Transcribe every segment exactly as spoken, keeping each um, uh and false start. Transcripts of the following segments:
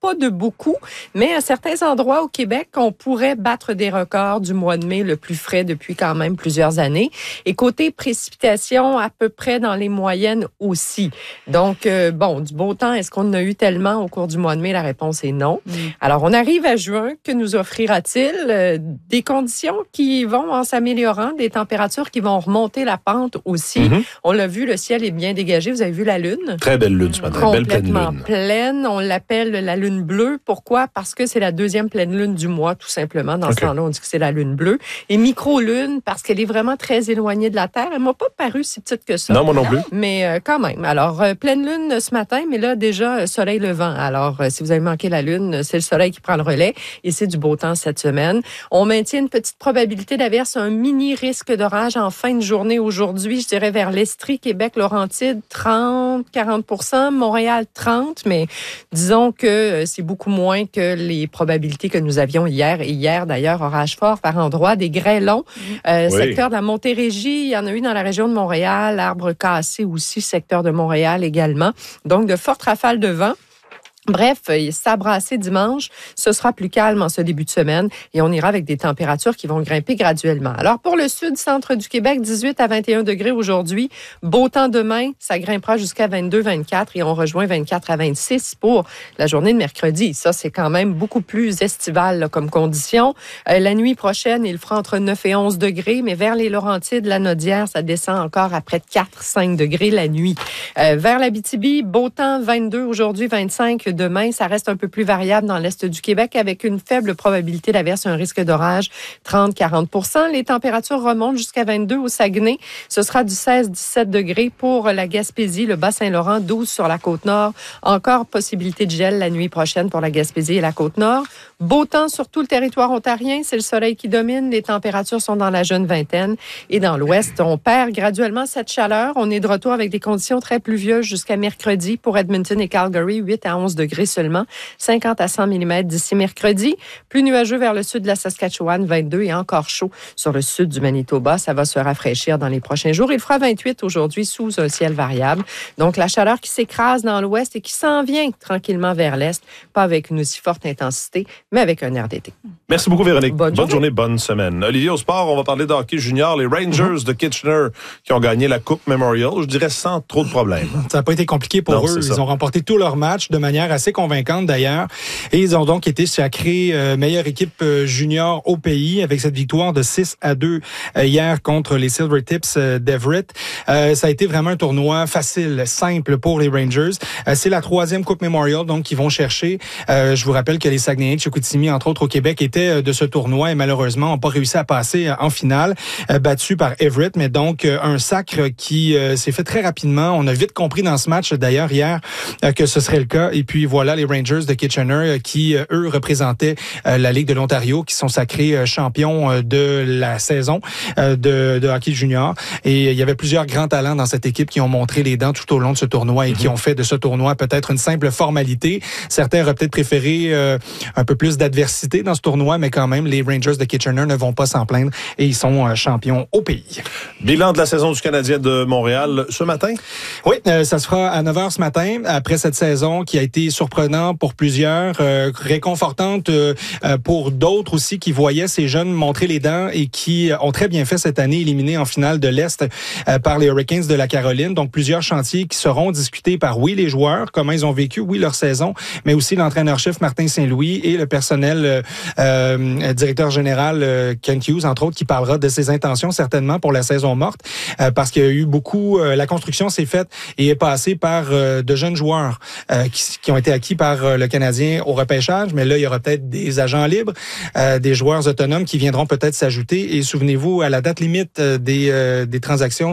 pas de beaucoup, mais à certains endroits au Québec, on pourrait battre des records du mois de mai le plus frais depuis quand même plusieurs années. Et côté précipitations, à peu près dans les moyennes aussi. Donc, euh, bon, du beau temps, est-ce qu'on en a eu tellement au cours du mois de mai? La réponse est non. Mm. Alors, on arrive à juin. Que nous offrira-t-il? Euh, des conditions qui vont en s'améliorant, des températures qui vont remonter la pente aussi. Mm-hmm. On l'a vu, le ciel est bien dégagé. Vous avez vu la lune? Très belle lune ce matin. Belle pleine lune. pleine. On l'appelle la lune bleue. Pourquoi? Parce que c'est la deuxième pleine lune du mois, tout simplement. Dans okay. ce temps-là, on dit que c'est la lune bleue. Et micro-lune, parce qu'elle est vraiment très éloignée de la Terre. Elle m'a pas paru si petite que ça. Non, moi non plus. Mais euh, quand même. Alors, euh, pleine lune ce matin, mais là, déjà, soleil levant. Alors, euh, si vous avez manqué la lune, c'est le soleil qui prend le relais et c'est du beau temps cette semaine. On maintient une petite probabilité d'averse, un mini risque d'orage en fin de journée aujourd'hui, je dirais vers l'Estrie, Québec, Laurentides, trente à quarante pour cent, Montréal, trente, mais disons que euh, c'est beaucoup moins que les probabilités que nous avions hier. Et hier, d'ailleurs, orage fort par endroits, des grêlons. Euh, oui. Secteur de la Montérégie, il y en a eu dans la région de Montréal, arbres cassés aussi, secteur de Montréal également. Donc, de fortes rafales de vent. Bref, s'abrasser dimanche, ce sera plus calme en ce début de semaine et on ira avec des températures qui vont grimper graduellement. Alors, pour le sud-centre du Québec, dix-huit à vingt et un degrés aujourd'hui. Beau temps demain, ça grimpera jusqu'à vingt-deux à vingt-quatre et on rejoint vingt-quatre à vingt-six pour la journée de mercredi. Ça, c'est quand même beaucoup plus estival là, comme condition. Euh, la nuit prochaine, il fera entre neuf et onze degrés, mais vers les Laurentides, la Naudière, ça descend encore à près de quatre à cinq degrés la nuit. Euh, vers l'Abitibi, beau temps, vingt-deux aujourd'hui, vingt-cinq demain, ça reste un peu plus variable dans l'est du Québec avec une faible probabilité d'averse, un risque d'orage trente à quarante pour cent. Les températures remontent jusqu'à vingt-deux au Saguenay. Ce sera du seize à dix-sept degrés pour la Gaspésie, le Bas-Saint-Laurent, douze sur la Côte-Nord. Encore possibilité de gel la nuit prochaine pour la Gaspésie et la Côte-Nord. Beau temps sur tout le territoire ontarien. C'est le soleil qui domine. Les températures sont dans la jeune vingtaine. Et dans l'ouest, on perd graduellement cette chaleur. On est de retour avec des conditions très pluvieuses jusqu'à mercredi pour Edmonton et Calgary, huit à onze degrés seulement, cinquante à cent millimètres d'ici mercredi. Plus nuageux vers le sud de la Saskatchewan, vingt-deux et encore chaud sur le sud du Manitoba. Ça va se rafraîchir dans les prochains jours. Il fera vingt-huit aujourd'hui sous un ciel variable. Donc, la chaleur qui s'écrase dans l'ouest et qui s'en vient tranquillement vers l'est, pas avec une aussi forte intensité, mais avec un air d'été. Merci beaucoup, Véronique. Bonne, bonne journée. journée, bonne semaine. Olivier, au sport, on va parler de hockey junior. Les Rangers mm-hmm. de Kitchener qui ont gagné la Coupe Memorial, je dirais sans trop de problèmes. Ça n'a pas été compliqué pour non, eux. Ils ont remporté tous leurs matchs de manière assez convaincante d'ailleurs. Et ils ont donc été sacrés euh, meilleure équipe euh, junior au pays avec cette victoire de six à deux euh, hier contre les Silvertips euh, d'Everett. Euh, ça a été vraiment un tournoi facile, simple pour les Rangers. Euh, c'est la troisième Coupe Memorial donc qu'ils vont chercher. Euh, je vous rappelle que les Saguenayens de Chicoutimi, entre autres au Québec, étaient de ce tournoi et malheureusement n'ont pas réussi à passer en finale, euh, battus par Everett. Mais donc euh, un sacre qui euh, s'est fait très rapidement. On a vite compris dans ce match d'ailleurs hier euh, que ce serait le cas. Et puis voilà les Rangers de Kitchener euh, qui euh, eux représentaient euh, la Ligue de l'Ontario, qui sont sacrés euh, champions euh, de la saison euh, de, de hockey junior. Et euh, il y avait plusieurs grands talents dans cette équipe qui ont montré les dents tout au long de ce tournoi et mm-hmm. qui ont fait de ce tournoi peut-être une simple formalité. Certains auraient peut-être préféré euh, un peu plus d'adversité dans ce tournoi, mais quand même, les Rangers de Kitchener ne vont pas s'en plaindre et ils sont euh, champions au pays. Bilan de la saison du Canadien de Montréal ce matin? Oui, euh, ça se fera à neuf heures ce matin, après cette saison qui a été surprenante pour plusieurs, euh, réconfortante euh, pour d'autres aussi qui voyaient ces jeunes montrer les dents et qui ont très bien fait cette année, éliminés en finale de l'Est euh, par les Hurricanes de la Caroline. Donc, plusieurs chantiers qui seront discutés par, oui, les joueurs, comment ils ont vécu, oui, leur saison, mais aussi l'entraîneur-chef Martin Saint-Louis et le personnel euh, euh, directeur général euh, Kent Hughes, entre autres, qui parlera de ses intentions certainement pour la saison morte, euh, parce qu'il y a eu beaucoup, euh, la construction s'est faite et est passée par euh, de jeunes joueurs euh, qui, qui ont été acquis par euh, le Canadien au repêchage, mais là, il y aura peut-être des agents libres, euh, des joueurs autonomes qui viendront peut-être s'ajouter. Et souvenez-vous, à la date limite euh, des, euh, des transactions,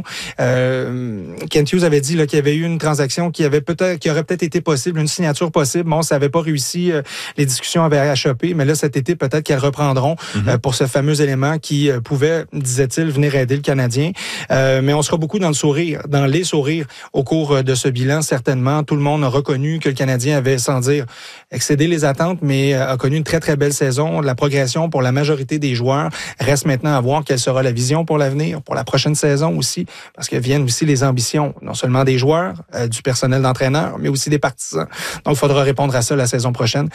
euh, Kent Hughes avait dit là, qu'il y avait eu une transaction qui avait peut-être, qui aurait peut-être été possible, une signature possible. Bon, ça n'avait pas réussi, euh, les discussions avaient achoppé, mais là, cet été, peut-être qu'elles reprendront mm-hmm. euh, pour ce fameux élément qui euh, pouvait, disait-il, venir aider le Canadien. Euh, mais on sera beaucoup dans le sourire, dans les sourires au cours de ce bilan, certainement. Tout le monde a reconnu que le Canadien avait, sans dire, excédé les attentes, mais a connu une très, très belle saison. La progression pour la majorité des joueurs reste maintenant à voir quelle sera la vision pour l'avenir, pour la prochaine saison aussi, parce que viennent aussi les ambitions, non seulement des joueurs, euh, du personnel d'entraîneur, mais aussi des partisans. Donc, il faudra répondre à ça la saison prochaine.